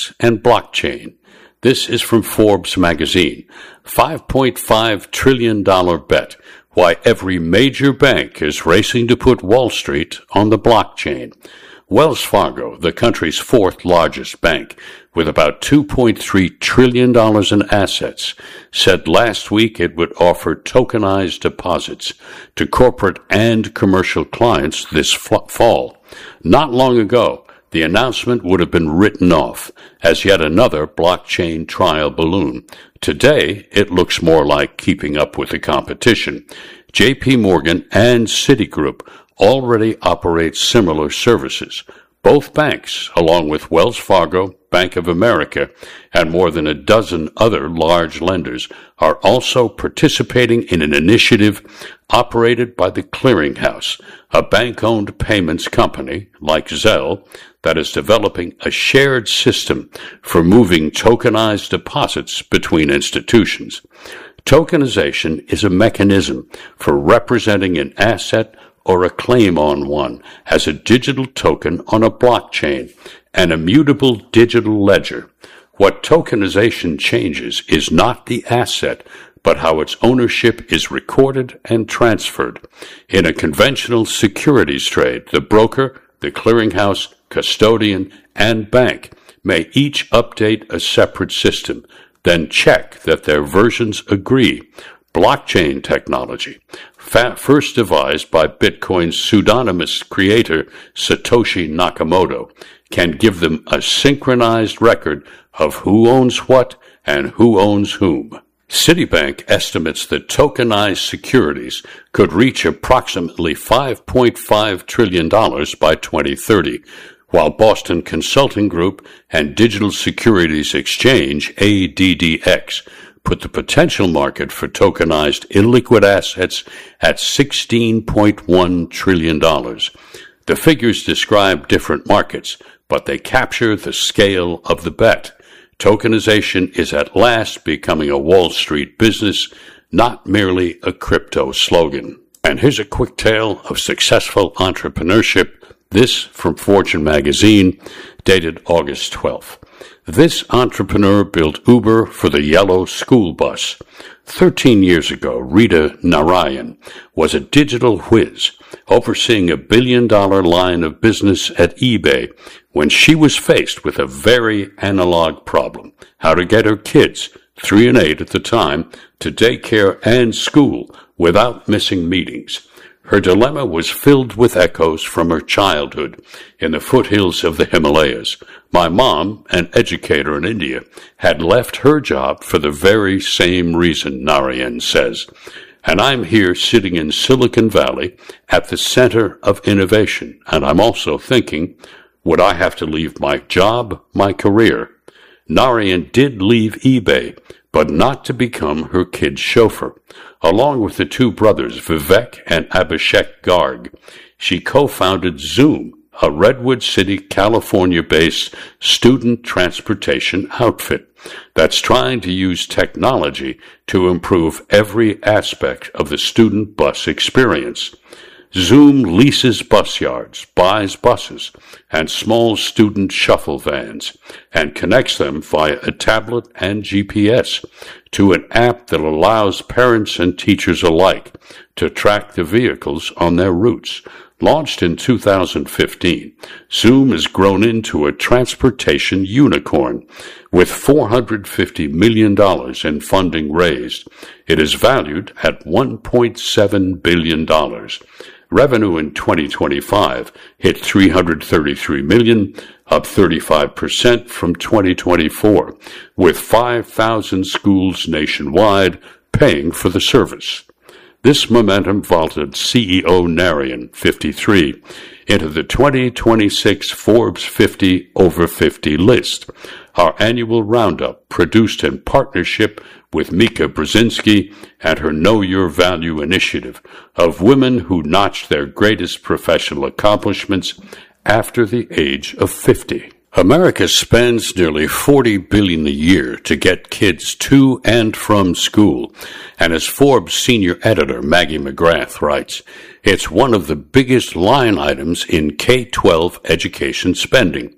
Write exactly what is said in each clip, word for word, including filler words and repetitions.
banks and blockchain. This is from Forbes magazine. five point five trillion dollars bet. Why every major bank is racing to put Wall Street on the blockchain. Wells Fargo, the country's fourth largest bank, with about two point three trillion dollars in assets, said last week it would offer tokenized deposits to corporate and commercial clients this fall. Not long ago, the announcement would have been written off as yet another blockchain trial balloon. Today, it looks more like keeping up with the competition. J P Morgan and Citigroup already operate similar services. Both banks, along with Wells Fargo, Bank of America, and more than a dozen other large lenders, are also participating in an initiative operated by the Clearing House, a bank-owned payments company, like Zelle, that is developing a shared system for moving tokenized deposits between institutions. Tokenization is a mechanism for representing an asset or a claim on one as a digital token on a blockchain, an immutable digital ledger. What tokenization changes is not the asset, but how its ownership is recorded and transferred. In a conventional securities trade, the broker, the clearinghouse, custodian, and bank may each update a separate system, then check that their versions agree. Blockchain technology, first devised by Bitcoin's pseudonymous creator Satoshi Nakamoto, can give them a synchronized record of who owns what and who owns whom. Citibank estimates that tokenized securities could reach approximately five point five trillion dollars by twenty thirty, while Boston Consulting Group and Digital Securities Exchange, A D D X, put the potential market for tokenized illiquid assets at sixteen point one trillion dollars. The figures describe different markets, but they capture the scale of the bet. Tokenization is at last becoming a Wall Street business, not merely a crypto slogan. And here's a quick tale of successful entrepreneurship. This from Fortune magazine, dated August twelfth. This entrepreneur built Uber for the yellow school bus. Thirteen years ago, Rita Narayan was a digital whiz, overseeing a billion-dollar line of business at eBay when she was faced with a very analog problem: how to get her kids, three and eight at the time, to daycare and school without missing meetings. Her dilemma was filled with echoes from her childhood in the foothills of the Himalayas. My mom, an educator in India, had left her job for the very same reason, Narayan says. And I'm here sitting in Silicon Valley at the center of innovation. And I'm also thinking, would I have to leave my job, my career? Narayan did leave eBay, but not to become her kid's chauffeur. Along with the two brothers, Vivek and Abhishek Garg, she co-founded Zoom, a Redwood City, California-based student transportation outfit that's trying to use technology to improve every aspect of the student bus experience. Zoom leases bus yards, buys buses, and small student shuttle vans, and connects them via a tablet and G P S to an app that allows parents and teachers alike to track the vehicles on their routes. Launched in two thousand fifteen, Zoom has grown into a transportation unicorn. With four hundred fifty million dollars in funding raised, it is valued at one point seven billion dollars. Revenue in twenty twenty-five hit three hundred thirty-three million dollars, up thirty-five percent from twenty twenty-four, with five thousand schools nationwide paying for the service. This momentum vaulted C E O Narayan, fifty-three, into the twenty twenty-six Forbes fifty over fifty list. Our annual roundup, produced in partnership with Mika Brzezinski and her Know Your Value initiative, of women who notched their greatest professional accomplishments after the age of fifty. America spends nearly forty billion dollars a year to get kids to and from school, and as Forbes senior editor Maggie McGrath writes, it's one of the biggest line items in K twelve education spending.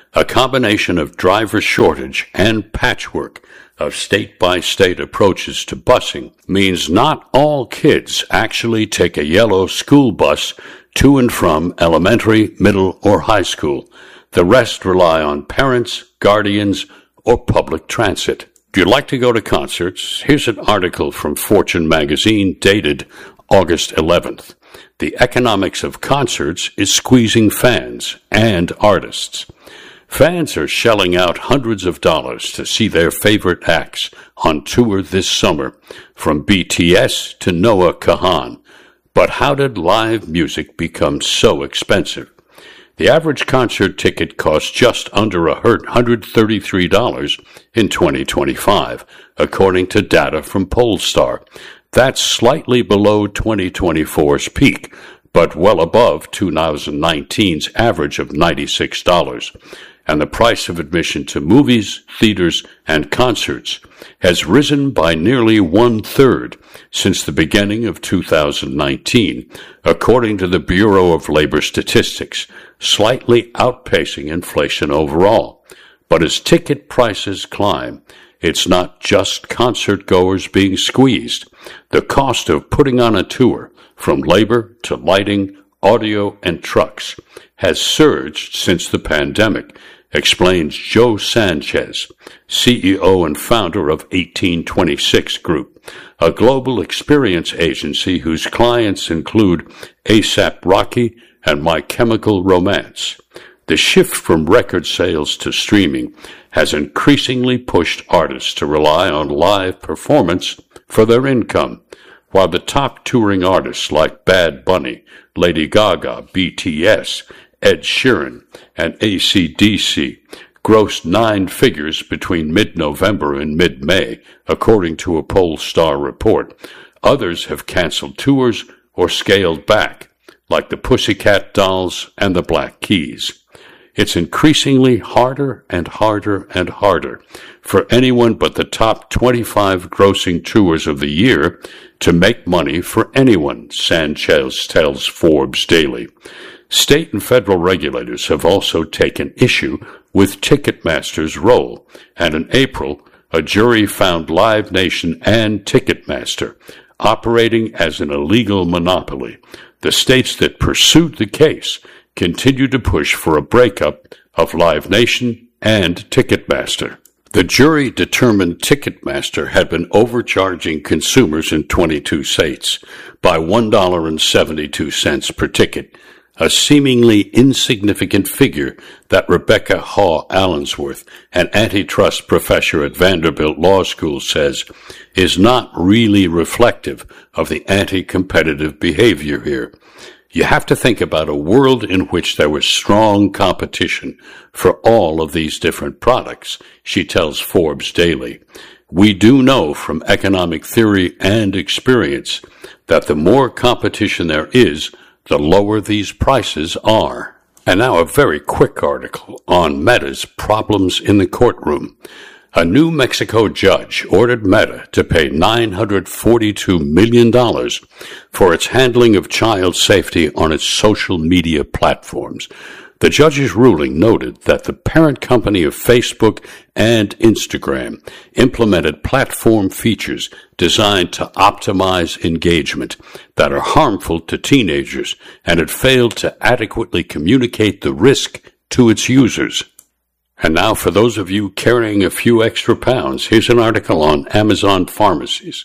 A combination of driver shortage and patchwork of state-by-state approaches to busing means not all kids actually take a yellow school bus to and from elementary, middle, or high school. The rest rely on parents, guardians, or public transit. If you'd like to go to concerts, here's an article from Fortune magazine dated August eleventh. The economics of concerts is squeezing fans and artists. Fans are shelling out hundreds of dollars to see their favorite acts on tour this summer, from B T S to Noah Kahan. But how did live music become so expensive? The average concert ticket costs just under one hundred thirty-three dollars in twenty twenty-five, according to data from Pollstar. That's slightly below twenty twenty-four's peak, but well above two thousand nineteen's average of ninety-six dollars. And the price of admission to movies, theaters, and concerts has risen by nearly one-third since the beginning of two thousand nineteen, according to the Bureau of Labor Statistics, slightly outpacing inflation overall. But as ticket prices climb, it's not just concert-goers being squeezed. The cost of putting on a tour, from labor to lighting, audio, and trucks, has surged since the pandemic, explains Joe Sanchez, C E O and founder of eighteen twenty-six Group, a global experience agency whose clients include A$AP Rocky and My Chemical Romance. The shift from record sales to streaming has increasingly pushed artists to rely on live performance for their income, while the top touring artists like Bad Bunny, Lady Gaga, B T S, Ed Sheeran, and A C D C grossed nine figures between mid-November and mid-May, according to a Pollstar report. Others have canceled tours or scaled back, like the Pussycat Dolls and the Black Keys. It's increasingly harder and harder and harder for anyone but the top twenty-five grossing tours of the year to make money for anyone, Sanchez tells Forbes Daily. State and federal regulators have also taken issue with Ticketmaster's role, and in April, a jury found Live Nation and Ticketmaster operating as an illegal monopoly. The states that pursued the case continue to push for a breakup of Live Nation and Ticketmaster. The jury determined Ticketmaster had been overcharging consumers in twenty-two states by one dollar and seventy-two cents per ticket, a seemingly insignificant figure that Rebecca Haw Allensworth, an antitrust professor at Vanderbilt Law School, says is not really reflective of the anti-competitive behavior here. You have to think about a world in which there was strong competition for all of these different products, she tells Forbes Daily. We do know from economic theory and experience that the more competition there is, the lower these prices are. And now a very quick article on Meta's problems in the courtroom. A New Mexico judge ordered Meta to pay nine hundred forty-two million dollars for its handling of child safety on its social media platforms. The judge's ruling noted that the parent company of Facebook and Instagram implemented platform features designed to optimize engagement that are harmful to teenagers, and it failed to adequately communicate the risk to its users. And now, for those of you carrying a few extra pounds, here's an article on Amazon pharmacies.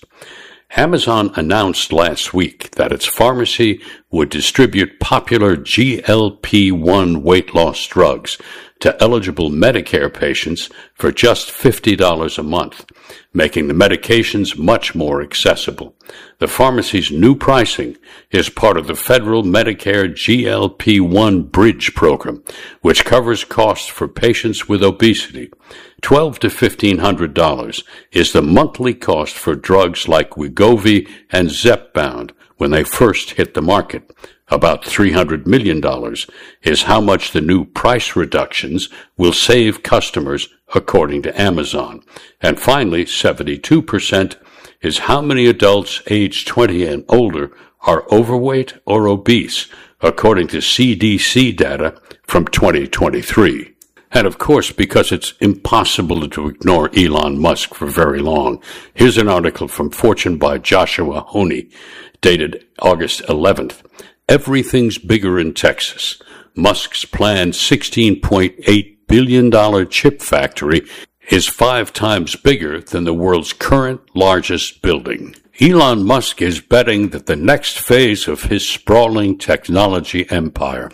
Amazon announced last week that its pharmacy would distribute popular G L P one weight loss drugs to eligible Medicare patients for just fifty dollars a month, making the medications much more accessible. The pharmacy's new pricing is part of the federal Medicare G L P one Bridge program, which covers costs for patients with obesity. Twelve to fifteen hundred dollars is the monthly cost for drugs like Wegovy and Zepbound when they first hit the market. About three hundred million dollars is how much the new price reductions will save customers, according to Amazon. And finally, seventy-two percent is how many adults aged twenty and older are overweight or obese, according to C D C data from twenty twenty-three. And of course, because it's impossible to ignore Elon Musk for very long, here's an article from Fortune by Joshua Honey, dated August eleventh. Everything's bigger in Texas. Musk's planned sixteen point eight billion dollars chip factory is five times bigger than the world's current largest building. Elon Musk is betting that the next phase of his sprawling technology empire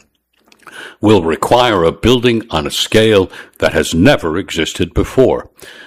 will require a building on a scale that has never existed before.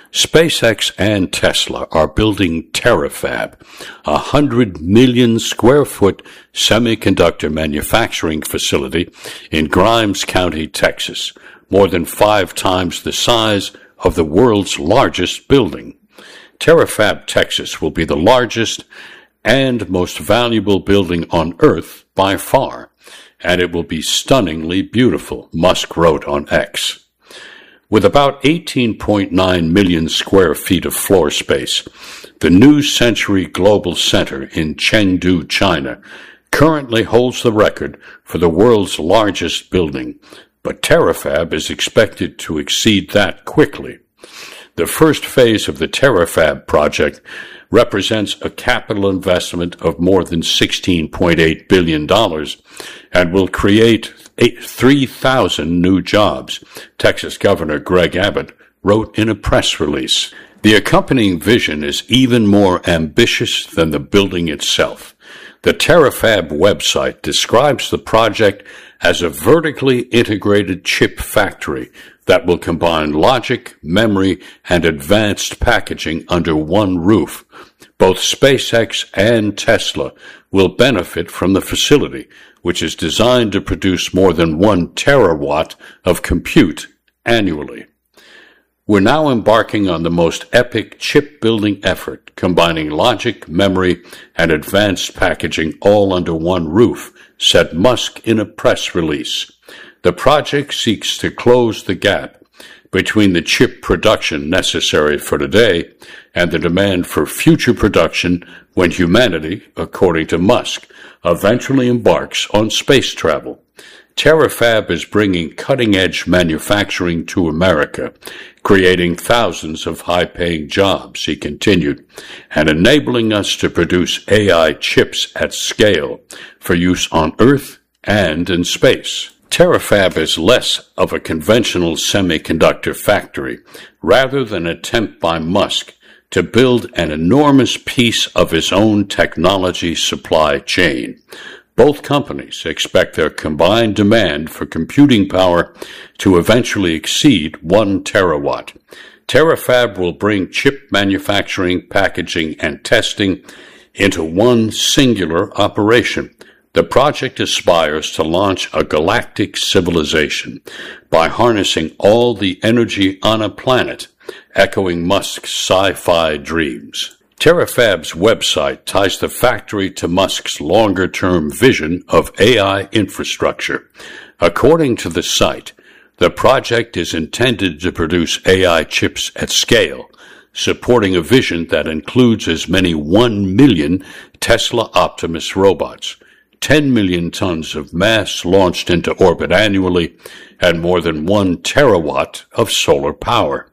SpaceX and Tesla are building Terafab, a hundred million square foot semiconductor manufacturing facility in Grimes County, Texas, more than five times the size of the world's largest building. Terafab, Texas will be the largest and most valuable building on Earth by far, and it will be stunningly beautiful, Musk wrote on X. With about eighteen point nine million square feet of floor space, the New Century Global Center in Chengdu, China, currently holds the record for the world's largest building, but Terafab is expected to exceed that quickly. The first phase of the Terafab project represents a capital investment of more than sixteen point eight billion dollars and will create three thousand new jobs, Texas Governor Greg Abbott wrote in a press release. The accompanying vision is even more ambitious than the building itself. The Terafab website describes the project as a vertically integrated chip factory that will combine logic, memory, and advanced packaging under one roof. Both SpaceX and Tesla will benefit from the facility, which is designed to produce more than one terawatt of compute annually. We're now embarking on the most epic chip-building effort, combining logic, memory, and advanced packaging all under one roof, said Musk in a press release. The project seeks to close the gap between the chip production necessary for today and the demand for future production when humanity, according to Musk, eventually embarks on space travel. Terafab is bringing cutting-edge manufacturing to America, creating thousands of high-paying jobs, he continued, and enabling us to produce A I chips at scale for use on Earth and in space. Terafab is less of a conventional semiconductor factory, rather than an attempt by Musk to build an enormous piece of his own technology supply chain. Both companies expect their combined demand for computing power to eventually exceed one terawatt. Terafab will bring chip manufacturing, packaging, and testing into one singular operation. The project aspires to launch a galactic civilization by harnessing all the energy on a planet, echoing Musk's sci-fi dreams. Terafab's website ties the factory to Musk's longer-term vision of A I infrastructure. According to the site, the project is intended to produce A I chips at scale, supporting a vision that includes as many one million Tesla Optimus robots, ten million tons of mass launched into orbit annually, and more than one terawatt of solar power.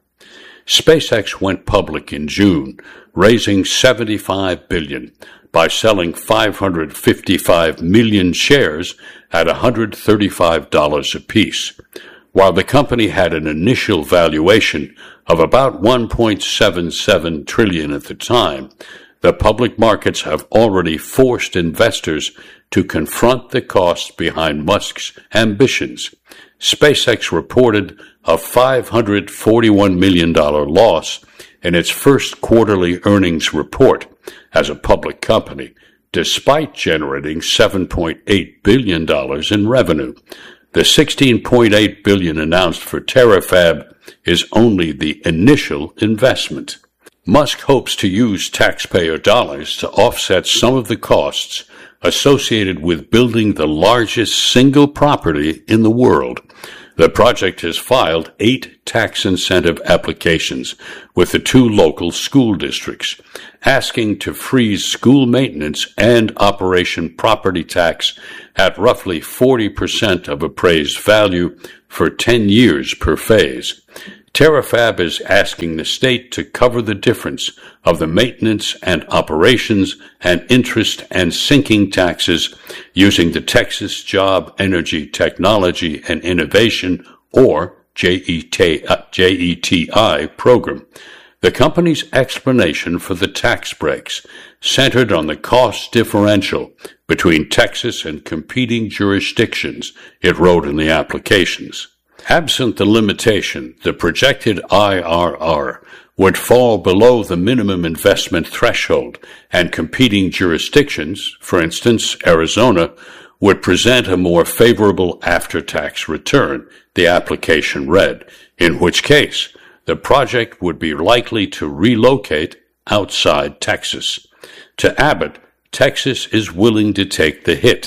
SpaceX went public in June, raising seventy-five billion dollars by selling five hundred fifty-five million shares at one hundred thirty-five dollars apiece. While the company had an initial valuation of about one point seven seven trillion dollars at the time, the public markets have already forced investors to confront the costs behind Musk's ambitions. SpaceX reported a five hundred forty-one million dollars loss in its first quarterly earnings report as a public company, despite generating seven point eight billion dollars in revenue. The sixteen point eight billion dollars announced for Terafab is only the initial investment. Musk hopes to use taxpayer dollars to offset some of the costs associated with building the largest single property in the world. The project has filed eight tax incentive applications with the two local school districts, asking to freeze school maintenance and operation property tax at roughly forty percent of appraised value for ten years per phase. Terrafab is asking the state to cover the difference of the maintenance and operations and interest and sinking taxes using the Texas Job, Energy, Technology, and Innovation, or J E T I program. The company's explanation for the tax breaks centered on the cost differential between Texas and competing jurisdictions, it wrote in the applications. Absent the limitation, the projected I R R would fall below the minimum investment threshold, and competing jurisdictions, for instance, Arizona, would present a more favorable after-tax return, the application read, in which case the project would be likely to relocate outside Texas. To Abbott, Texas is willing to take the hit.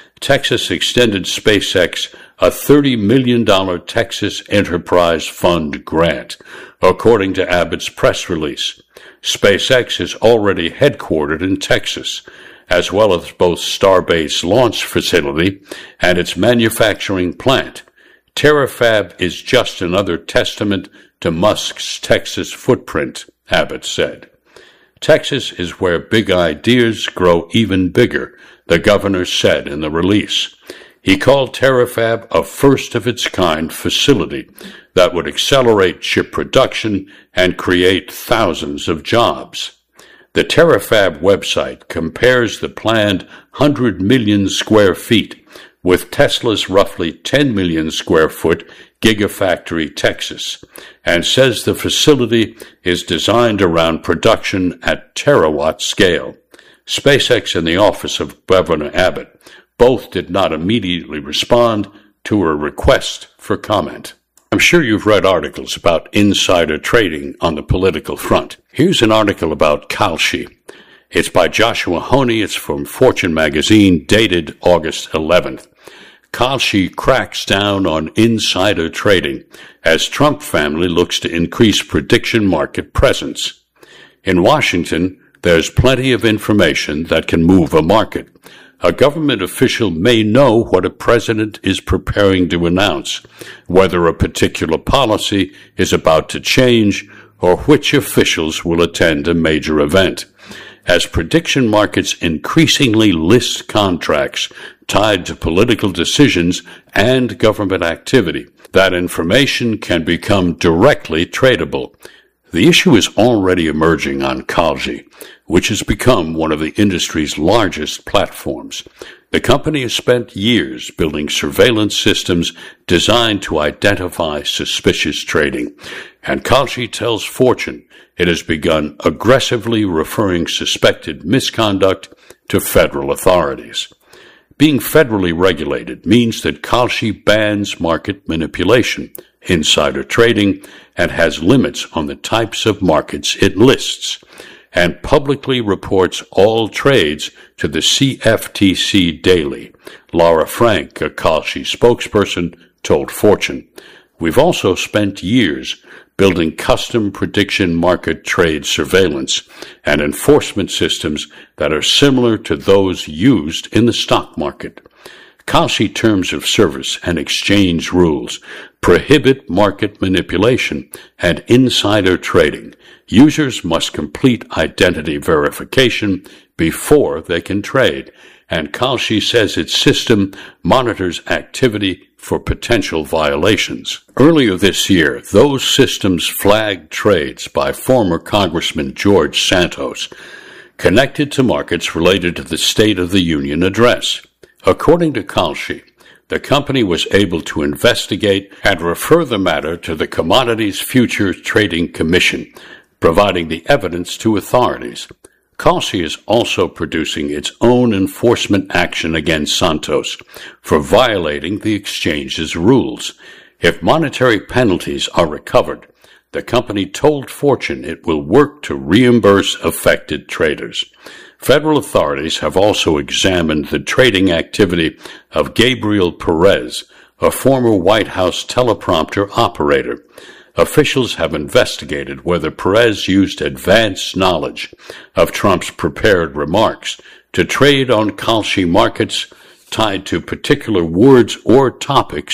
Texas extended SpaceX a thirty million dollars Texas Enterprise Fund grant, according to Abbott's press release. SpaceX is already headquartered in Texas, as well as both Starbase launch facility and its manufacturing plant. Terrafab is just another testament to Musk's Texas footprint, Abbott said. Texas is where big ideas grow even bigger, the governor said in the release. He called Terrafab a first-of-its-kind facility that would accelerate chip production and create thousands of jobs. The Terrafab website compares the planned one hundred million square feet with Tesla's roughly ten million square foot Gigafactory Texas, and says the facility is designed around production at terawatt scale. SpaceX and the office of Governor Abbott both did not immediately respond to a request for comment. I'm sure you've read articles about insider trading on the political front. Here's an article about Kalshi. It's by Joshua Honey. It's from Fortune magazine, dated August eleventh. Kalshi cracks down on insider trading as Trump family looks to increase prediction market presence. In Washington, there's plenty of information that can move a market. A government official may know what a president is preparing to announce, whether a particular policy is about to change, or which officials will attend a major event. As prediction markets increasingly list contracts tied to political decisions and government activity, that information can become directly tradable. The issue is already emerging on Kalshi, which has become one of the industry's largest platforms. The company has spent years building surveillance systems designed to identify suspicious trading, and Kalshi tells Fortune it has begun aggressively referring suspected misconduct to federal authorities. Being federally regulated means that Kalshi bans market manipulation, insider trading, and has limits on the types of markets it lists, and publicly reports all trades to the C F T C daily. Laura Frank, a Kalshi spokesperson, told Fortune, "We've also spent years building custom prediction market trade surveillance and enforcement systems that are similar to those used in the stock market. Kalshi terms of service and exchange rules prohibit market manipulation and insider trading. Users must complete identity verification before they can trade, and Kalshi says its system monitors activity for potential violations. Earlier this year, those systems flagged trades by former Congressman George Santos connected to markets related to the State of the Union address. According to Kalshi, the company was able to investigate and refer the matter to the Commodities Futures Trading Commission, providing the evidence to authorities. Kalshi is also producing its own enforcement action against Santos for violating the exchange's rules. If monetary penalties are recovered, the company told Fortune it will work to reimburse affected traders. Federal authorities have also examined the trading activity of Gabriel Perez, a former White House teleprompter operator. Officials have investigated whether Perez used advanced knowledge of Trump's prepared remarks to trade on Kalshi markets tied to particular words or topics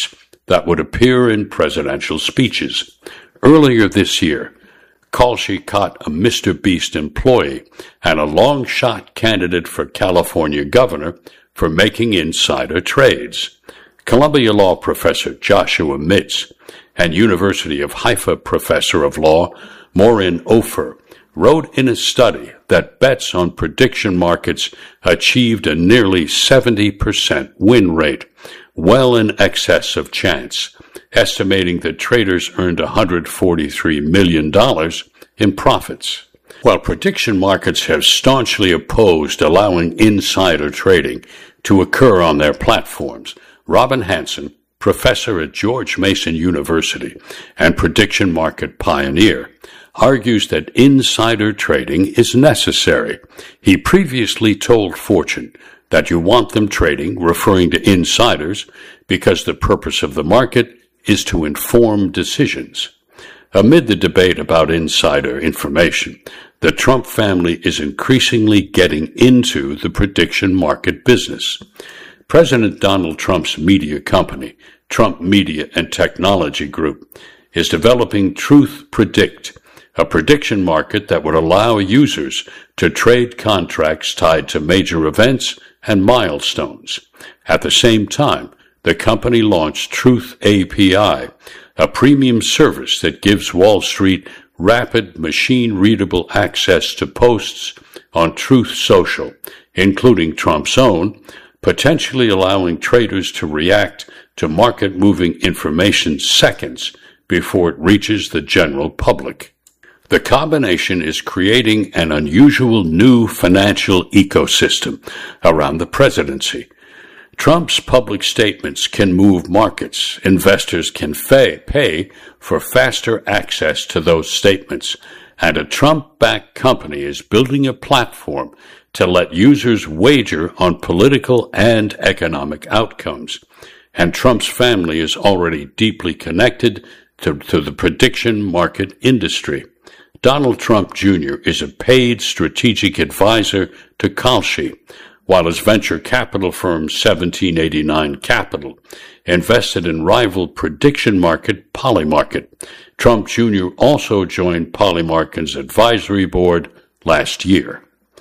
that would appear in presidential speeches. Earlier this year, Kalshi caught a Mister Beast employee and a long-shot candidate for California governor for making insider trades. Columbia Law professor Joshua Mitz and University of Haifa professor of law Maureen Ofer wrote in a study that bets on prediction markets achieved a nearly seventy percent win rate, well in excess of chance, estimating that traders earned one hundred forty-three million dollars in profits. While prediction markets have staunchly opposed allowing insider trading to occur on their platforms, Robin Hanson, professor at George Mason University and prediction market pioneer, argues that insider trading is necessary. He previously told Fortune that you want them trading, referring to insiders, because the purpose of the market is to inform decisions. Amid the debate about insider information, the Trump family is increasingly getting into the prediction market business. President Donald Trump's media company, Trump Media and Technology Group, is developing Truth Predict, a prediction market that would allow users to trade contracts tied to major events and milestones. At the same time, the company launched Truth A P I, a premium service that gives Wall Street rapid, machine-readable access to posts on Truth Social, including Trump's own, potentially allowing traders to react to market-moving information seconds before it reaches the general public. The combination is creating an unusual new financial ecosystem around the presidency. Trump's public statements can move markets. Investors can pay, pay for faster access to those statements. And a Trump-backed company is building a platform to let users wager on political and economic outcomes. And Trump's family is already deeply connected to, to the prediction market industry. Donald Trump Junior is a paid strategic advisor to Kalshi, while his venture capital firm seventeen eighty-nine Capital invested in rival prediction market Polymarket. Trump Junior also joined Polymarket's advisory board last year.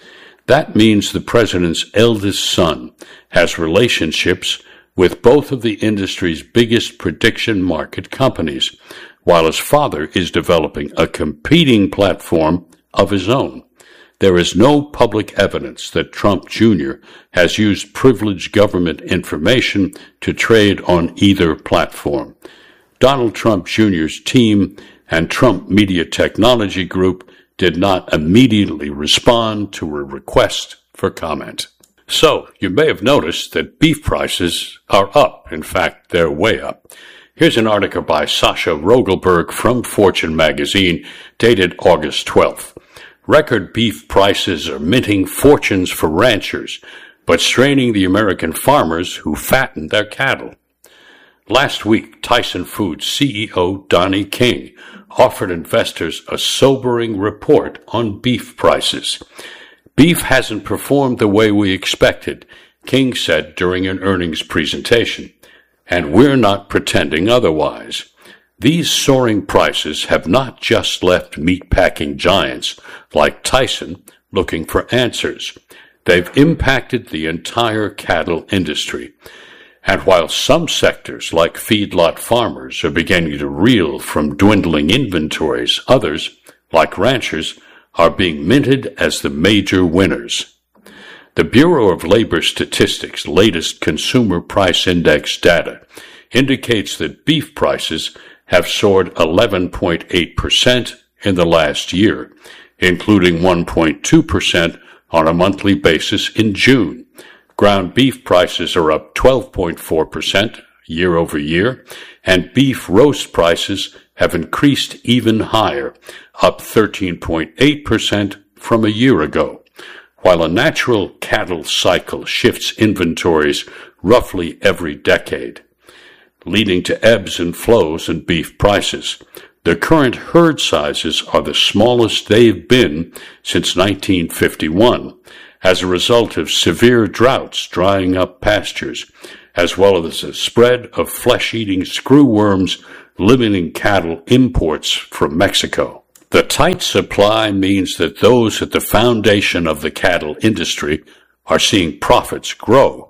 That means the president's eldest son has relationships with both of the industry's biggest prediction market companies, while his father is developing a competing platform of his own. There is no public evidence that Trump Junior has used privileged government information to trade on either platform. Donald Trump Junior's team and Trump Media Technology Group did not immediately respond to a request for comment. So, you may have noticed that beef prices are up. In fact, they're way up. Here's an article by Sasha Rogelberg from Fortune magazine, dated August twelfth. Record beef prices are minting fortunes for ranchers, but straining the American farmers who fatten their cattle. Last week, Tyson Foods C E O Donnie King offered investors a sobering report on beef prices. Beef hasn't performed the way we expected, King said during an earnings presentation, and we're not pretending otherwise. These soaring prices have not just left meatpacking giants like Tyson looking for answers. They've impacted the entire cattle industry. And while some sectors like feedlot farmers are beginning to reel from dwindling inventories, others, like ranchers, are being minted as the major winners. The Bureau of Labor Statistics' latest Consumer Price Index data indicates that beef prices have soared eleven point eight percent in the last year, including one point two percent on a monthly basis in June. Ground beef prices are up twelve point four percent year over year, and beef roast prices have increased even higher, up thirteen point eight percent from a year ago. While a natural cattle cycle shifts inventories roughly every decade, leading to ebbs and flows in beef prices, the current herd sizes are the smallest they've been since nineteen fifty-one, as a result of severe droughts drying up pastures, as well as a spread of flesh-eating screwworms limiting cattle imports from Mexico. The tight supply means that those at the foundation of the cattle industry are seeing profits grow.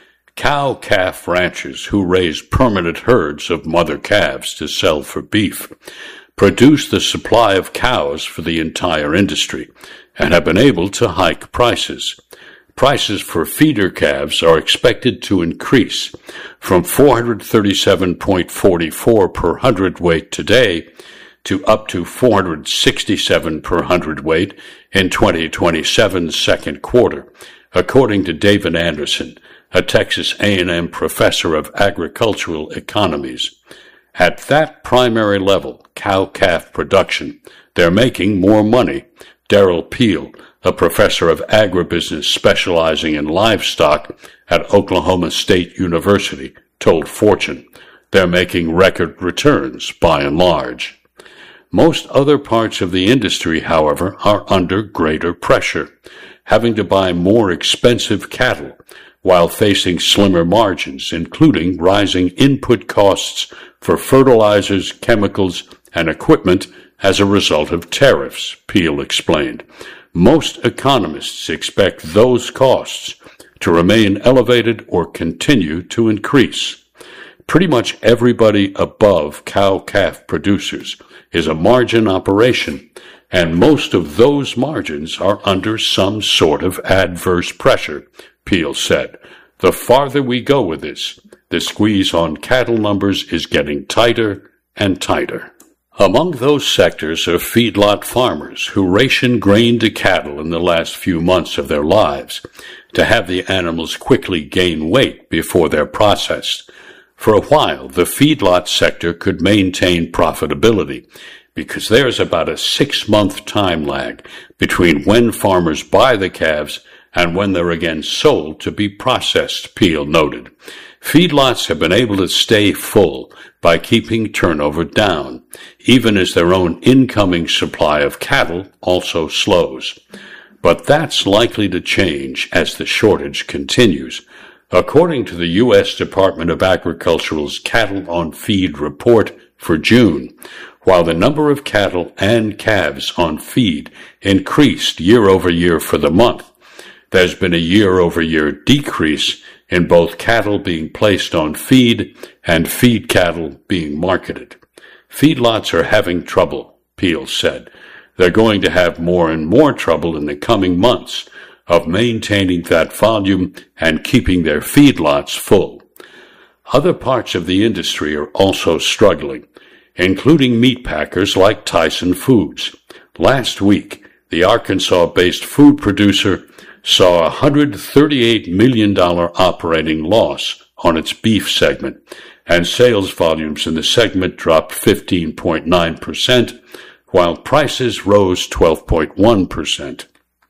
Cow-calf ranchers who raise permanent herds of mother calves to sell for beef produce the supply of cows for the entire industry and have been able to hike prices. Prices for feeder calves are expected to increase from four hundred thirty-seven dollars and forty-four cents per hundredweight today to up to four hundred sixty-seven dollars per hundredweight in twenty twenty-seven's second quarter, according to David Anderson, a Texas A and M professor of agricultural economies. At that primary level, cow-calf production, they're making more money. Daryl Peel, a professor of agribusiness specializing in livestock at Oklahoma State University, told Fortune they're making record returns by and large. Most other parts of the industry, however, are under greater pressure, having to buy more expensive cattle while facing slimmer margins, including rising input costs for fertilizers, chemicals, and equipment as a result of tariffs, Peel explained. Most economists expect those costs to remain elevated or continue to increase. Pretty much everybody above cow-calf producers is a margin operation, and most of those margins are under some sort of adverse pressure, Peel said. The farther we go with this, the squeeze on cattle numbers is getting tighter and tighter. Among those sectors are feedlot farmers who ration grain to cattle in the last few months of their lives to have the animals quickly gain weight before they're processed. For a while, the feedlot sector could maintain profitability because there's about a six-month time lag between when farmers buy the calves and when they're again sold to be processed, Peel noted. Feedlots have been able to stay full by keeping turnover down, even as their own incoming supply of cattle also slows. But that's likely to change as the shortage continues. According to the U S Department of Agriculture's Cattle on Feed report for June, while the number of cattle and calves on feed increased year over year for the month, there's been a year-over-year decrease in both cattle being placed on feed and feed cattle being marketed. Feedlots are having trouble, Peel said. They're going to have more and more trouble in the coming months of maintaining that volume and keeping their feedlots full. Other parts of the industry are also struggling, including meat packers like Tyson Foods. Last week, the Arkansas-based food producer saw a one hundred thirty-eight million dollars operating loss on its beef segment, and sales volumes in the segment dropped fifteen point nine percent, while prices rose twelve point one percent.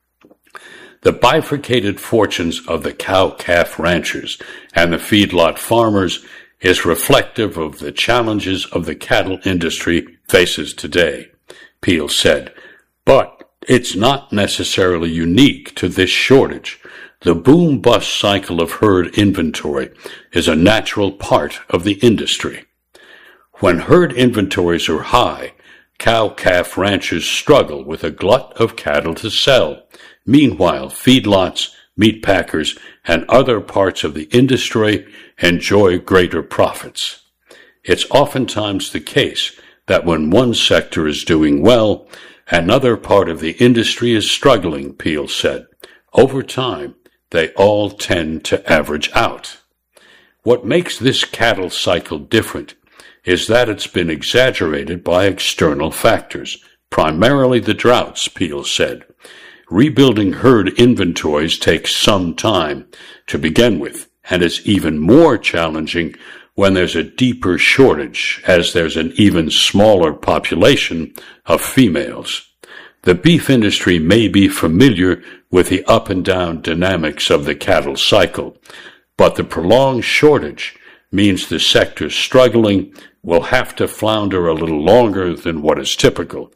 The bifurcated fortunes of the cow-calf ranchers and the feedlot farmers is reflective of the challenges of the cattle industry faces today, Peel said. But it's not necessarily unique to this shortage. The boom-bust cycle of herd inventory is a natural part of the industry. When herd inventories are high, cow-calf ranchers struggle with a glut of cattle to sell. Meanwhile, feedlots, meat packers, and other parts of the industry enjoy greater profits. It's oftentimes the case that when one sector is doing well, another part of the industry is struggling, Peel said. Over time, they all tend to average out. What makes this cattle cycle different is that it's been exaggerated by external factors, primarily the droughts, Peel said. Rebuilding herd inventories takes some time to begin with, and is even more challenging when there's a deeper shortage, as there's an even smaller population of females. The beef industry may be familiar with the up and down dynamics of the cattle cycle, but the prolonged shortage means the sector struggling will have to flounder a little longer than what is typical.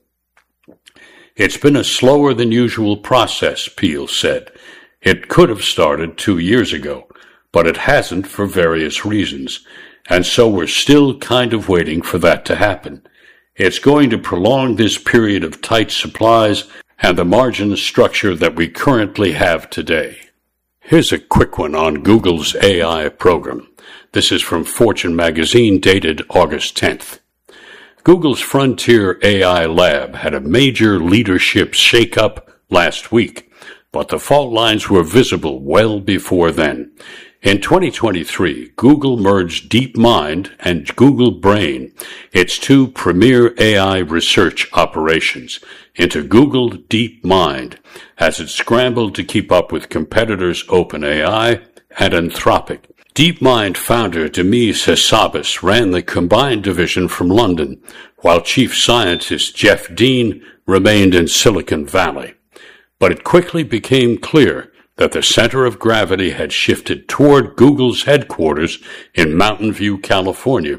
It's been a slower than usual process, Peel said. It could have started two years ago, but it hasn't for various reasons, and so we're still kind of waiting for that to happen. It's going to prolong this period of tight supplies and the margin structure that we currently have today. Here's a quick one on Google's A I program. This is from Fortune magazine dated August tenth. Google's Frontier A I lab had a major leadership shakeup last week, but the fault lines were visible well before then. In twenty twenty-three, Google merged DeepMind and Google Brain, its two premier A I research operations, into Google DeepMind as it scrambled to keep up with competitors OpenAI and Anthropic. DeepMind founder Demis Hassabis ran the combined division from London, while chief scientist Jeff Dean remained in Silicon Valley. But it quickly became clear that the center of gravity had shifted toward Google's headquarters in Mountain View, California.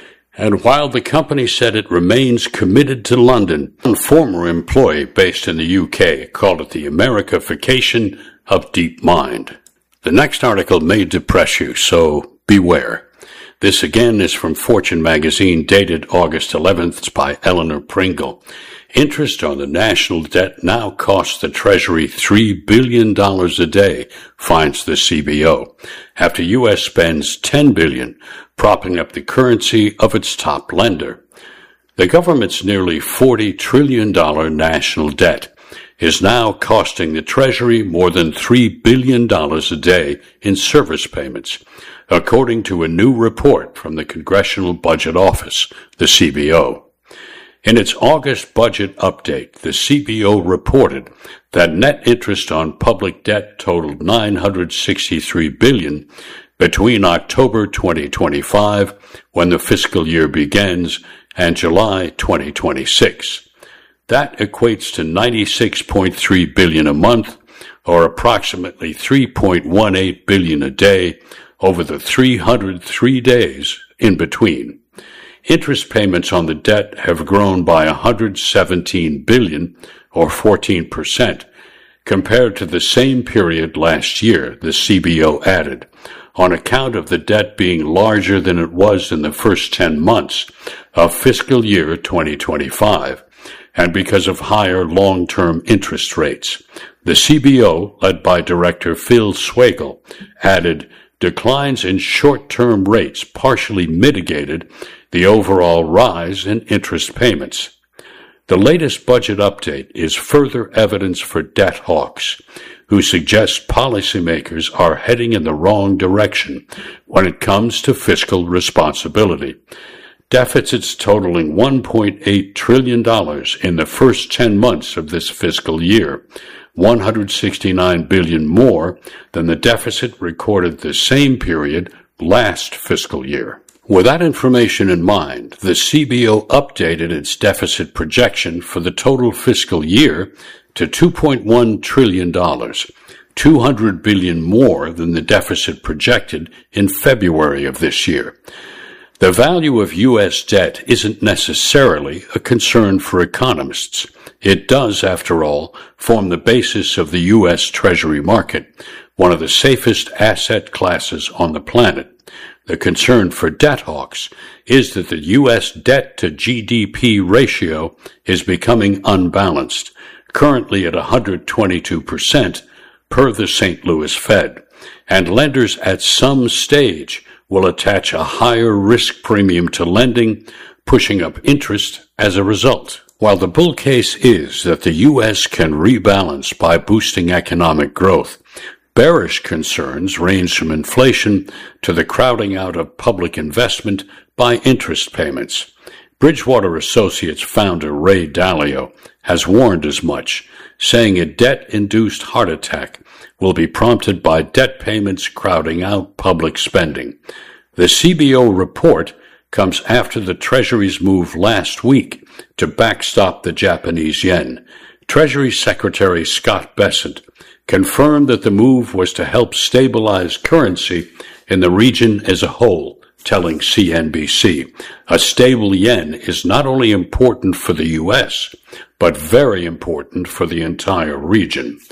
And while the company said it remains committed to London, a former employee based in the U K called it the Americification of DeepMind. The next article may depress you, so beware. This again is from Fortune magazine dated August eleventh. It's by Eleanor Pringle. Interest on the national debt now costs the Treasury three billion dollars a day, finds the C B O, after U S spends ten billion dollars propping up the currency of its top lender. The government's nearly forty trillion dollars national debt is now costing the Treasury more than three billion dollars a day in service payments, according to a new report from the Congressional Budget Office, the C B O. In its August budget update, the C B O reported that net interest on public debt totaled nine hundred sixty-three billion dollars between October twenty twenty-five, when the fiscal year begins, and July twenty twenty-six. That equates to ninety-six point three billion dollars a month, or approximately three point one eight billion dollars a day over the three hundred three days in between. Interest payments on the debt have grown by one hundred seventeen billion dollars, or fourteen percent, compared to the same period last year, the C B O added, on account of the debt being larger than it was in the first ten months of fiscal year twenty twenty-five, and because of higher long-term interest rates. The C B O, led by Director Phil Swagel, added, declines in short-term rates partially mitigated the overall rise in interest payments. The latest budget update is further evidence for debt hawks, who suggest policymakers are heading in the wrong direction when it comes to fiscal responsibility. Deficits totaling one point eight trillion dollars in the first ten months of this fiscal year, one hundred sixty-nine billion dollars more than the deficit recorded the same period last fiscal year. With that information in mind, the C B O updated its deficit projection for the total fiscal year to two point one trillion dollars, two hundred billion dollars more than the deficit projected in February of this year. The value of U S debt isn't necessarily a concern for economists. It does, after all, form the basis of the U S Treasury market, one of the safest asset classes on the planet. The concern for debt hawks is that the U S debt to G D P ratio is becoming unbalanced, currently at one hundred twenty-two percent per the Saint Louis Fed, and lenders at some stage will attach a higher risk premium to lending, pushing up interest as a result. While the bull case is that the U S can rebalance by boosting economic growth, bearish concerns range from inflation to the crowding out of public investment by interest payments. Bridgewater Associates founder Ray Dalio has warned as much, saying a debt-induced heart attack will be prompted by debt payments crowding out public spending. The C B O report comes after the Treasury's move last week to backstop the Japanese yen. Treasury Secretary Scott Bessent confirmed that the move was to help stabilize currency in the region as a whole, telling C N B C, a stable yen is not only important for the U S, but very important for the entire region.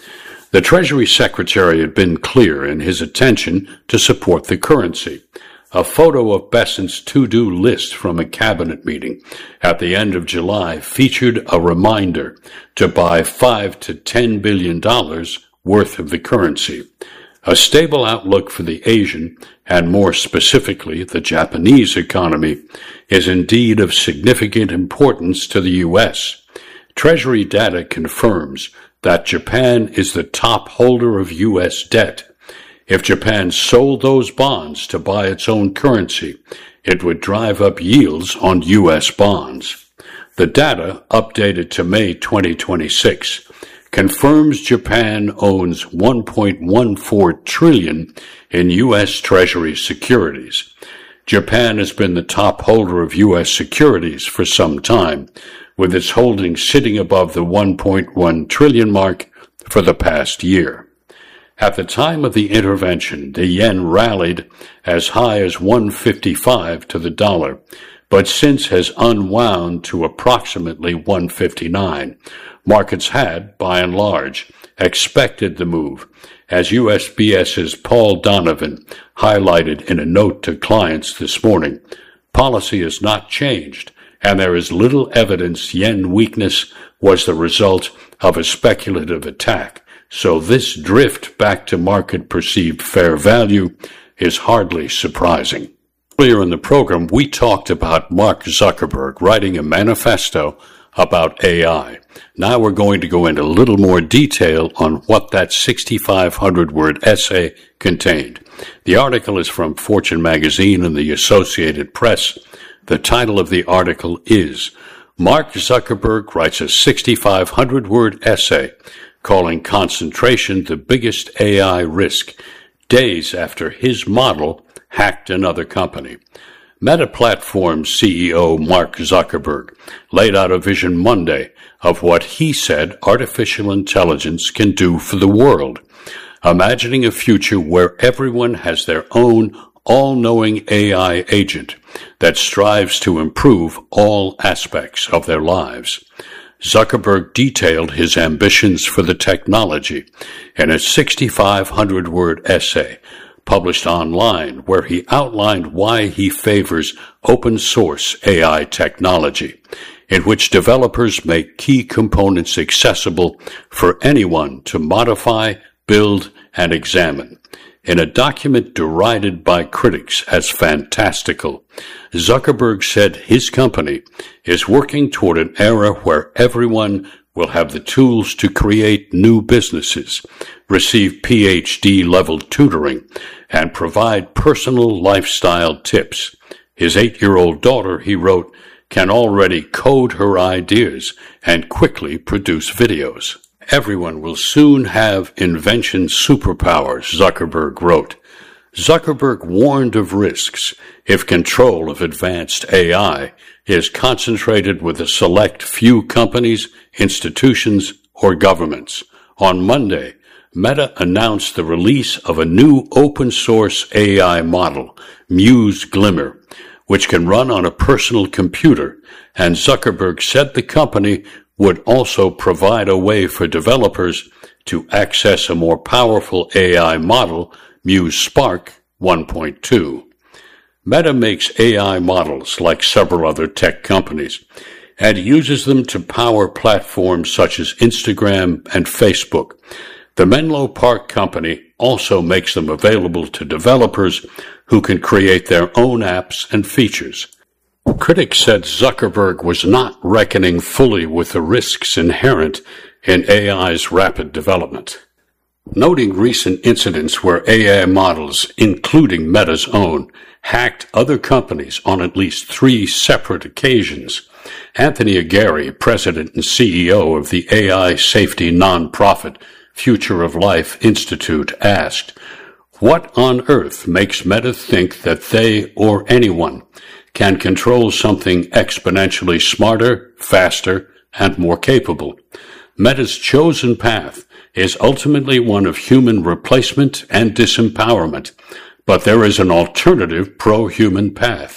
The Treasury Secretary had been clear in his intention to support the currency. A photo of Bessent's to-do list from a cabinet meeting at the end of July featured a reminder to buy five to ten billion dollars worth of the currency. A stable outlook for the Asian, and more specifically the Japanese economy, is indeed of significant importance to the U S. Treasury data confirms that Japan is the top holder of U S debt. If Japan sold those bonds to buy its own currency, it would drive up yields on U S bonds. The data, updated to May twenty twenty-six, confirms Japan owns one point one four trillion dollars in U S Treasury securities. Japan has been the top holder of U S securities for some time, with its holdings sitting above the one point one trillion mark for the past year. At the time of the intervention, the yen rallied as high as one fifty-five to the dollar, but since has unwound to approximately one fifty-nine. Markets had, by and large, expected the move, as U S B S's Paul Donovan highlighted in a note to clients this morning. Policy has not changed, and there is little evidence yen weakness was the result of a speculative attack. So this drift back to market-perceived fair value is hardly surprising. Earlier in the program, we talked about Mark Zuckerberg writing a manifesto about A I. Now we're going to go into a little more detail on what that sixty-five hundred word essay contained. The article is from Fortune magazine and the Associated Press. The title of the article is Mark Zuckerberg Writes a sixty-five hundred word essay calling concentration the biggest A I risk, days after his model hacked another company. Meta Platforms C E O Mark Zuckerberg laid out a vision Monday of what he said artificial intelligence can do for the world, imagining a future where everyone has their own all-knowing A I agent that strives to improve all aspects of their lives. Zuckerberg detailed his ambitions for the technology in a sixty-five hundred word essay published online, where he outlined why he favors open-source A I technology, in which developers make key components accessible for anyone to modify, build, and examine. In a document derided by critics as fantastical, Zuckerberg said his company is working toward an era where everyone will have the tools to create new businesses, receive P H D-level tutoring, and provide personal lifestyle tips. His eight-year-old daughter, he wrote, can already code her ideas and quickly produce videos. Everyone will soon have invention superpowers, Zuckerberg wrote. Zuckerberg warned of risks if control of advanced A I is concentrated with a select few companies, institutions, or governments. On Monday, Meta announced the release of a new open-source A I model, Muse Glimmer, which can run on a personal computer, and Zuckerberg said the company would also provide a way for developers to access a more powerful A I model, Muse Spark one point two. Meta makes A I models like several other tech companies and uses them to power platforms such as Instagram and Facebook. The Menlo Park company also makes them available to developers who can create their own apps and features. Critics said Zuckerberg was not reckoning fully with the risks inherent in A I's rapid development. Noting recent incidents where A I models, including Meta's own, hacked other companies on at least three separate occasions, Anthony Aguirre, president and C E O of the A I safety nonprofit Future of Life Institute, asked, "What on earth makes Meta think that they or anyone can control something exponentially smarter, faster, and more capable? Meta's chosen path is ultimately one of human replacement and disempowerment, but there is an alternative pro-human path,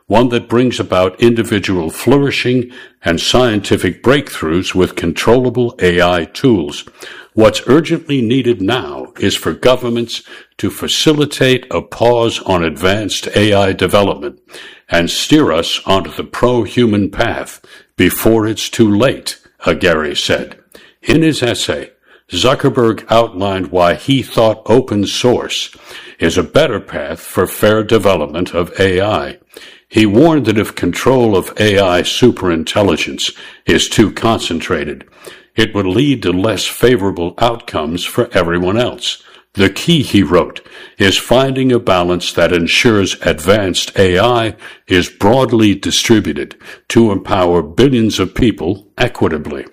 one that brings about individual flourishing and scientific breakthroughs with controllable A I tools. What's urgently needed now is for governments to facilitate a pause on advanced A I development and steer us onto the pro-human path before it's too late, Aguirre said. In his essay, Zuckerberg outlined why he thought open source is a better path for fair development of A I. He warned that if control of A I superintelligence is too concentrated, it would lead to less favorable outcomes for everyone else. The key, he wrote, is finding a balance that ensures advanced A I is broadly distributed to empower billions of people equitably.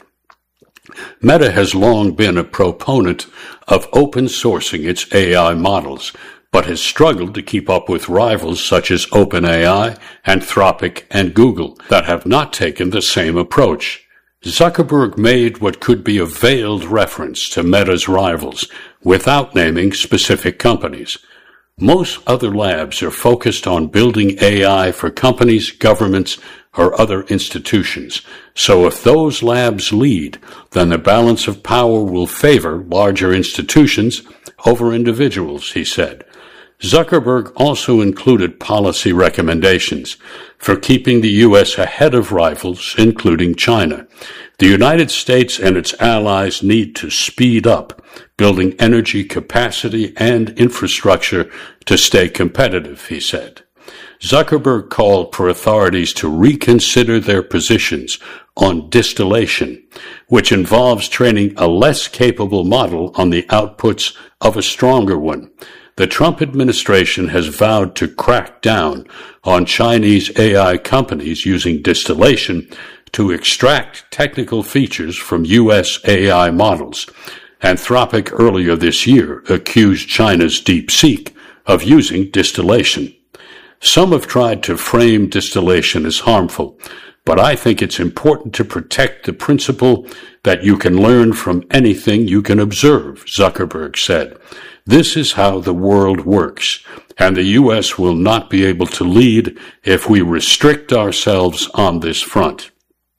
Meta has long been a proponent of open sourcing its A I models, but has struggled to keep up with rivals such as OpenAI, Anthropic, and Google that have not taken the same approach. Zuckerberg made what could be a veiled reference to Meta's rivals without naming specific companies. Most other labs are focused on building A I for companies, governments, or other institutions. So if those labs lead, then the balance of power will favor larger institutions over individuals, he said. Zuckerberg also included policy recommendations for keeping the U S ahead of rivals, including China. The United States and its allies need to speed up building energy capacity and infrastructure to stay competitive, he said. Zuckerberg called for authorities to reconsider their positions on distillation, which involves training a less capable model on the outputs of a stronger one. The Trump administration has vowed to crack down on Chinese A I companies using distillation to extract technical features from U S A I models. Anthropic earlier this year accused China's DeepSeek of using distillation. Some have tried to frame distillation as harmful, but I think it's important to protect the principle that you can learn from anything you can observe, Zuckerberg said. This is how the world works, and the U S will not be able to lead if we restrict ourselves on this front.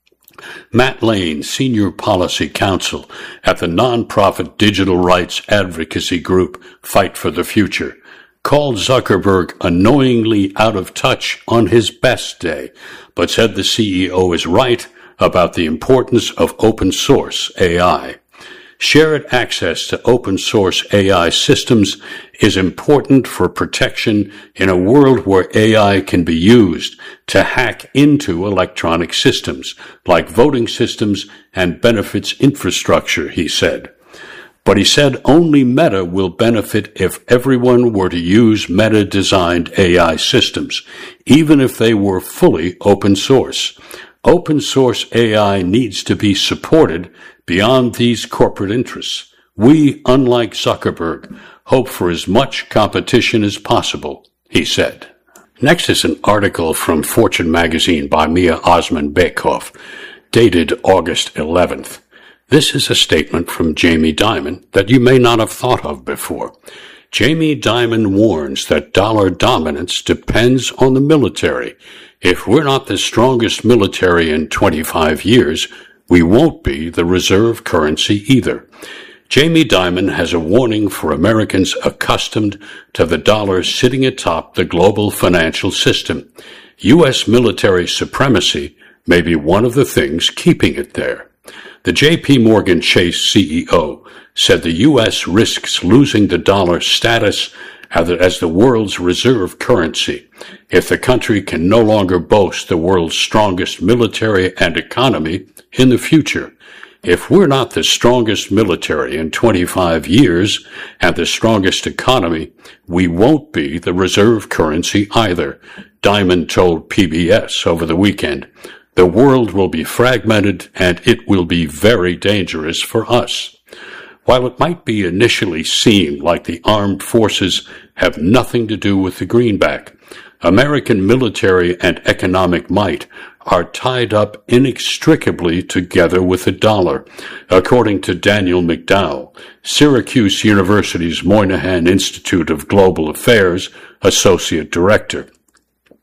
Matt Lane, Senior Policy Counsel at the nonprofit digital rights advocacy group Fight for the Future, called Zuckerberg annoyingly out of touch on his best day, but said the C E O is right about the importance of open source A I. Shared access to open source A I systems is important for protection in a world where A I can be used to hack into electronic systems, like voting systems and benefits infrastructure, he said. But he said only Meta will benefit if everyone were to use Meta-designed A I systems, even if they were fully open source. Open source A I needs to be supported beyond these corporate interests. We, unlike Zuckerberg, hope for as much competition as possible, he said. Next is an article from Fortune magazine by Mia Osman-Bekhoff, dated August eleventh. This is a statement from Jamie Dimon that you may not have thought of before. Jamie Dimon warns that dollar dominance depends on the military. If we're not the strongest military in twenty-five years, we won't be the reserve currency either. Jamie Dimon has a warning for Americans accustomed to the dollar sitting atop the global financial system. U S military supremacy may be one of the things keeping it there. The J P Morgan Chase C E O said the U S risks losing the dollar status as the world's reserve currency if the country can no longer boast the world's strongest military and economy in the future. If we're not the strongest military in twenty-five years and the strongest economy, we won't be the reserve currency either, Dimon told P B S over the weekend. The world will be fragmented and it will be very dangerous for us. While it might be initially seem like the armed forces have nothing to do with the greenback, American military and economic might are tied up inextricably together with the dollar, according to Daniel McDowell, Syracuse University's Moynihan Institute of Global Affairs Associate Director.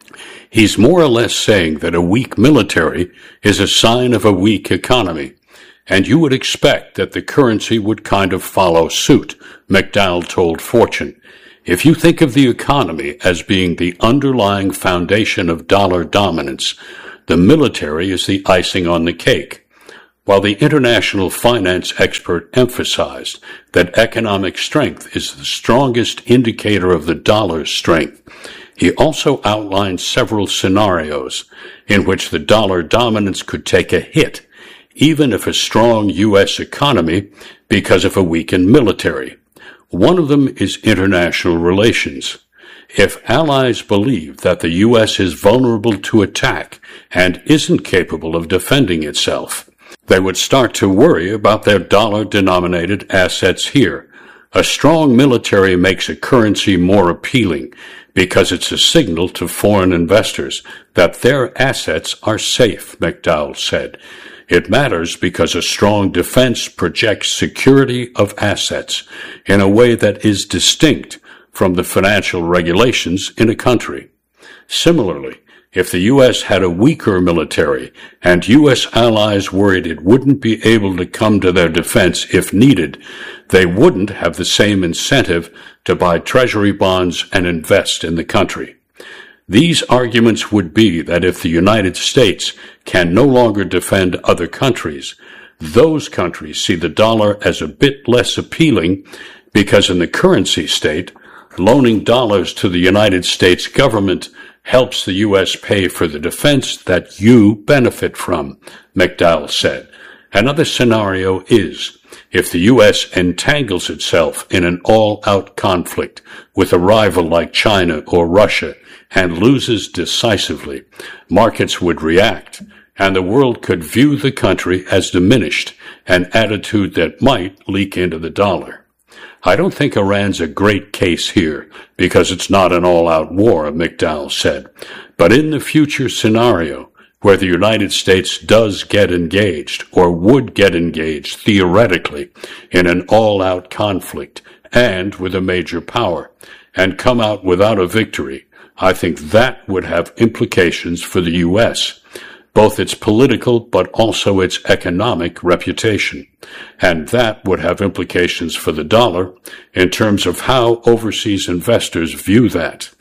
He's more or less saying that a weak military is a sign of a weak economy, and you would expect that the currency would kind of follow suit, McDowell told Fortune. If you think of the economy as being the underlying foundation of dollar dominance, the military is the icing on the cake. While the international finance expert emphasized that economic strength is the strongest indicator of the dollar's strength, he also outlined several scenarios in which the dollar dominance could take a hit, even if a strong U S economy, because of a weakened military. One of them is international relations. If allies believe that the U S is vulnerable to attack and isn't capable of defending itself, they would start to worry about their dollar-denominated assets here. A strong military makes a currency more appealing because it's a signal to foreign investors that their assets are safe, McDowell said. It matters because a strong defense projects security of assets in a way that is distinct from the financial regulations in a country. Similarly, if the U S had a weaker military and U S allies worried it wouldn't be able to come to their defense if needed, they wouldn't have the same incentive to buy treasury bonds and invest in the country. These arguments would be that if the United States can no longer defend other countries, those countries see the dollar as a bit less appealing because in the currency state, loaning dollars to the United States government helps the U S pay for the defense that you benefit from, McDowell said. Another scenario is if the U S entangles itself in an all-out conflict with a rival like China or Russia and loses decisively, markets would react, and the world could view the country as diminished, an attitude that might leak into the dollar. I don't think Iran's a great case here because it's not an all-out war, McDowell said. But in the future scenario where the United States does get engaged or would get engaged theoretically in an all-out conflict and with a major power and come out without a victory, I think that would have implications for the U S, both its political but also its economic reputation. And that would have implications for the dollar in terms of how overseas investors view that.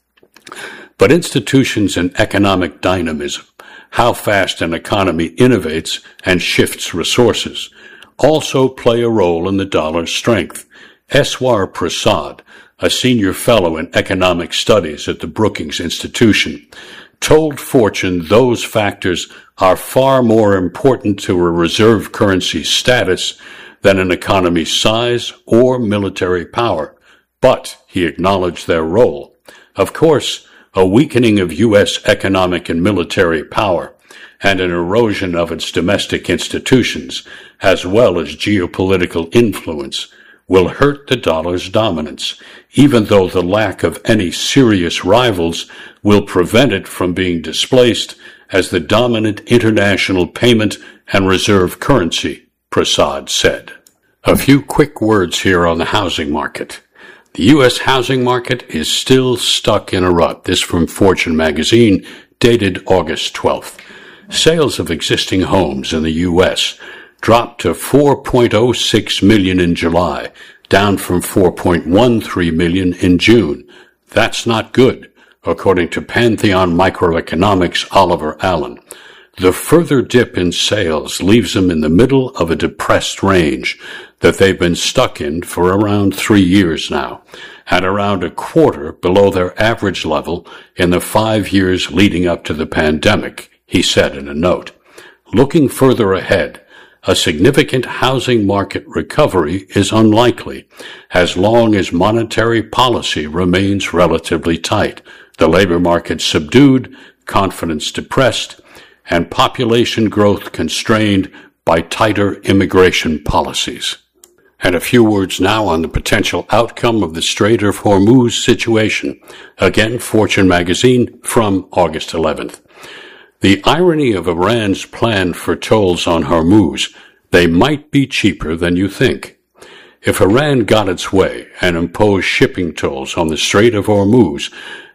But institutions and economic dynamism, how fast an economy innovates and shifts resources, also play a role in the dollar's strength. Eswar Prasad, a senior fellow in economic studies at the Brookings Institution, told Fortune those factors are far more important to a reserve currency status than an economy's size or military power, but he acknowledged their role. Of course, a weakening of U S economic and military power and an erosion of its domestic institutions, as well as geopolitical influence, will hurt the dollar's dominance, even though the lack of any serious rivals will prevent it from being displaced as the dominant international payment and reserve currency, Prasad said. A few quick words here on the housing market. The U S housing market is still stuck in a rut. This from Fortune magazine, dated August twelfth. Sales of existing homes in the U S dropped to four point oh six million in July, down from four point one three million in June. That's not good, according to Pantheon Microeconomics' Oliver Allen. The further dip in sales leaves them in the middle of a depressed range that they've been stuck in for around three years now, and around a quarter below their average level in the five years leading up to the pandemic, he said in a note. Looking further ahead, a significant housing market recovery is unlikely as long as monetary policy remains relatively tight, the labor market subdued, confidence depressed, and population growth constrained by tighter immigration policies. And a few words now on the potential outcome of the Strait of Hormuz situation. Again, Fortune magazine from August eleventh. The irony of Iran's plan for tolls on Hormuz, they might be cheaper than you think. If Iran got its way and imposed shipping tolls on the Strait of Hormuz,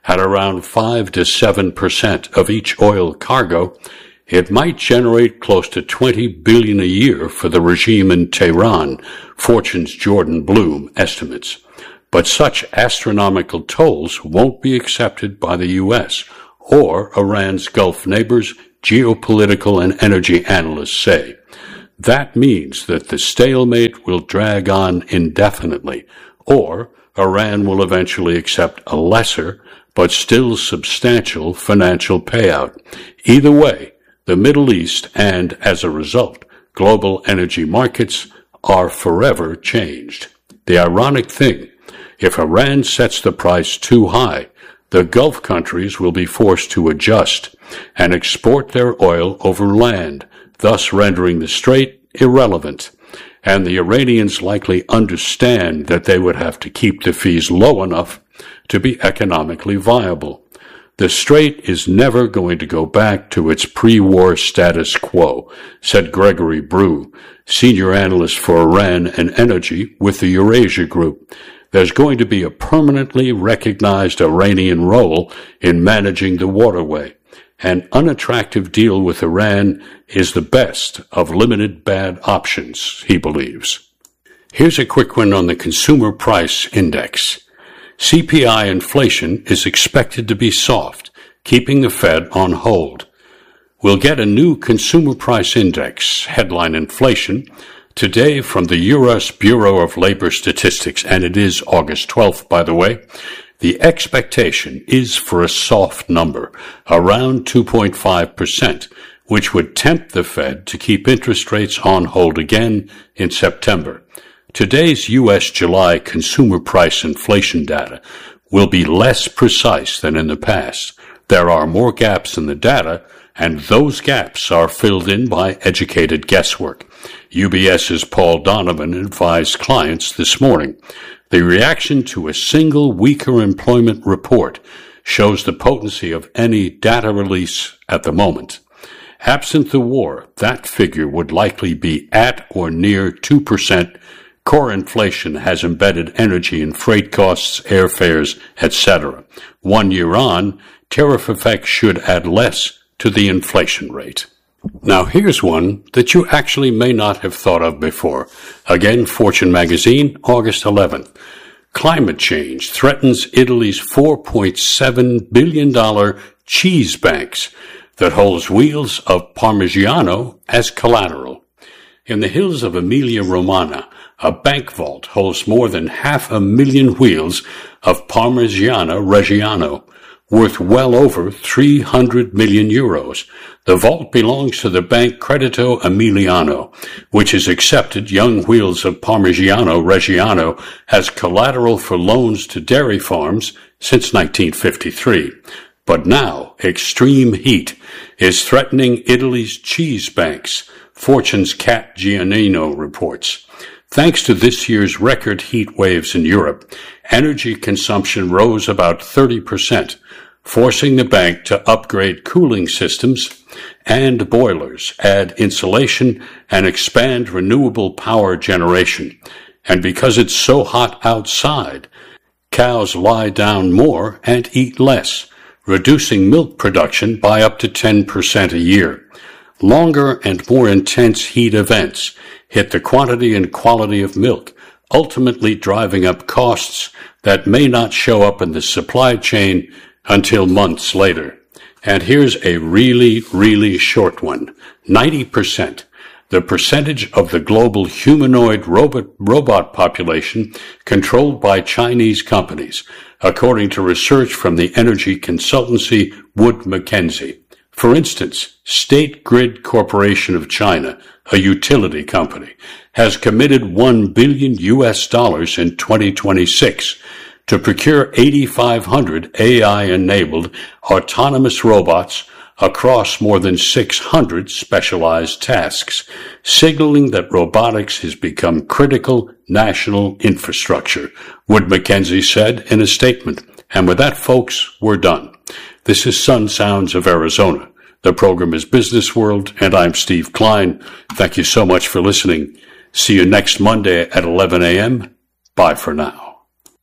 at around five to seven percent of each oil cargo, it might generate close to twenty billion dollars a year for the regime in Tehran, Fortune's Jordan Bloom estimates. But such astronomical tolls won't be accepted by the U S or Iran's Gulf neighbors, geopolitical and energy analysts say. That means that the stalemate will drag on indefinitely, or Iran will eventually accept a lesser but still substantial financial payout. Either way, the Middle East and, as a result, global energy markets are forever changed. The ironic thing, if Iran sets the price too high, the Gulf countries will be forced to adjust and export their oil over land, thus rendering the strait irrelevant. And the Iranians likely understand that they would have to keep the fees low enough to be economically viable. The strait is never going to go back to its pre-war status quo, said Gregory Brew, senior analyst for Iran and energy with the Eurasia Group. There's going to be a permanently recognized Iranian role in managing the waterway. An unattractive deal with Iran is the best of limited bad options, he believes. Here's a quick one on the Consumer Price Index. C P I inflation is expected to be soft, keeping the Fed on hold. We'll get a new Consumer Price Index, headline inflation, today from the U S Bureau of Labor Statistics, and it is August twelfth, by the way. The expectation is for a soft number, around two point five percent, which would tempt the Fed to keep interest rates on hold again in September. Today's U S July consumer price inflation data will be less precise than in the past. There are more gaps in the data, and those gaps are filled in by educated guesswork. UBS's Paul Donovan advised clients this morning. The reaction to a single weaker employment report shows the potency of any data release at the moment. Absent the war, that figure would likely be at or near two percent. Core inflation has embedded energy and freight costs, airfares, et cetera. One year on, tariff effects should add less to the inflation rate. Now here's one that you actually may not have thought of before. Again, Fortune magazine, August eleventh. Climate change threatens Italy's four point seven billion dollars cheese banks that holds wheels of Parmigiano as collateral. In the hills of Emilia-Romagna, a bank vault holds more than half a million wheels of Parmigiano Reggiano, worth well over three hundred million euros. The vault belongs to the bank Credito Emiliano, which has accepted young wheels of Parmigiano Reggiano as collateral for loans to dairy farms since nineteen fifty-three. But now, extreme heat is threatening Italy's cheese banks, Fortune's Cat Giannino reports. Thanks to this year's record heat waves in Europe, energy consumption rose about thirty percent, forcing the bank to upgrade cooling systems and boilers, add insulation, and expand renewable power generation. And because it's so hot outside, cows lie down more and eat less, reducing milk production by up to ten percent a year. Longer and more intense heat events hit the quantity and quality of milk, ultimately driving up costs that may not show up in the supply chain until months later. And here's a really, really short one. ninety percent. The percentage of the global humanoid robot, robot population controlled by Chinese companies, according to research from the energy consultancy Wood Mackenzie. For instance, State Grid Corporation of China, a utility company, has committed one billion U S dollars in twenty twenty-six to procure eighty-five hundred A I-enabled autonomous robots across more than six hundred specialized tasks, signaling that robotics has become critical national infrastructure, Wood Mackenzie said in a statement. And with that, folks, we're done. This is Sun Sounds of Arizona. The program is Business World, and I'm Steve Klein. Thank you so much for listening. See you next Monday at eleven a.m. Bye for now.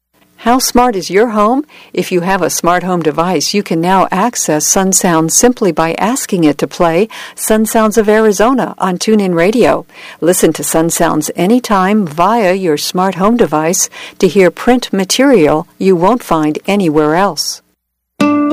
How smart is your home? If you have a smart home device, you can now access Sun Sounds simply by asking it to play Sun Sounds of Arizona on TuneIn Radio. Listen to Sun Sounds anytime via your smart home device to hear print material you won't find anywhere else.